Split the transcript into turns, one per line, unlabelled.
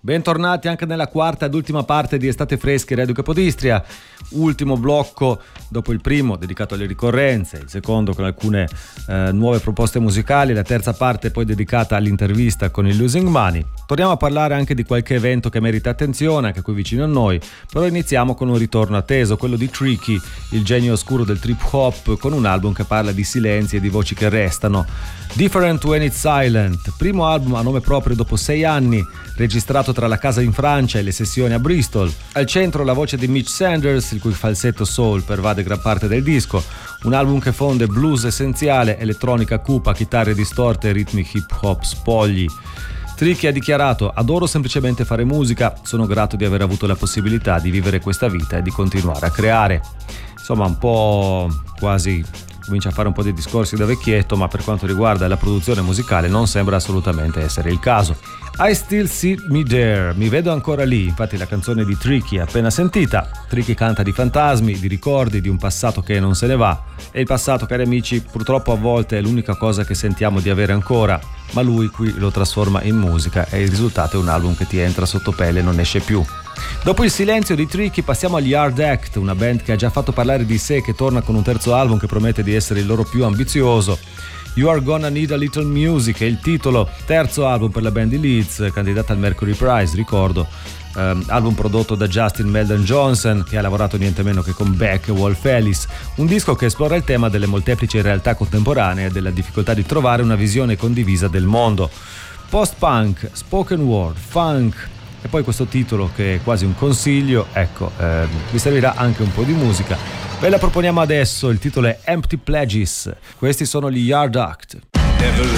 Bentornati anche nella quarta ed ultima parte di Estate Fresche Radio Capodistria. Ultimo blocco dopo il primo dedicato alle ricorrenze, il secondo con alcune nuove proposte musicali, la terza parte poi dedicata all'intervista con il Losing Money. Torniamo a parlare anche di qualche evento che merita attenzione, anche qui vicino a noi, però iniziamo con un ritorno atteso, quello di Tricky, il genio oscuro del trip hop, con un album che parla di silenzi e di voci che restano. Different When It's Silent, primo album a nome proprio dopo 6 anni, registrato tra la casa in Francia e le sessioni a Bristol. Al centro la voce di Mitch Sanders, il cui falsetto soul pervade gran parte del disco. Un album che fonde blues essenziale, elettronica cupa, chitarre distorte e ritmi hip hop spogli. Tricky ha dichiarato: adoro semplicemente fare musica, sono grato di aver avuto la possibilità di vivere questa vita e di continuare a creare. Insomma, un po' quasi comincia a fare un po' di discorsi da vecchietto, ma per quanto riguarda la produzione musicale non sembra assolutamente essere il caso. I Still See Me There, mi vedo ancora lì, infatti la canzone di Tricky appena sentita. Tricky canta di fantasmi, di ricordi, di un passato che non se ne va, e il passato, cari amici, purtroppo a volte è l'unica cosa che sentiamo di avere ancora, ma lui qui lo trasforma in musica e il risultato è un album che ti entra sotto pelle e non esce più. Dopo il silenzio di Tricky passiamo agli Hard Act, una band che ha già fatto parlare di sé, che torna con un terzo album che promette di essere il loro più ambizioso. You Are Gonna Need a Little Music è il titolo, terzo album per la band di Leeds, candidata al Mercury Prize, ricordo. Album prodotto da Justin Meldon Johnson, che ha lavorato niente meno che con Beck e Wolf Alice, un disco che esplora il tema delle molteplici realtà contemporanee e della difficoltà di trovare una visione condivisa del mondo. Post-punk, spoken word, funk e poi questo titolo che è quasi un consiglio, ecco, vi servirà anche un po' di musica. Ve la proponiamo adesso, il titolo è Empty Pledges, questi sono gli Yard Act.
Never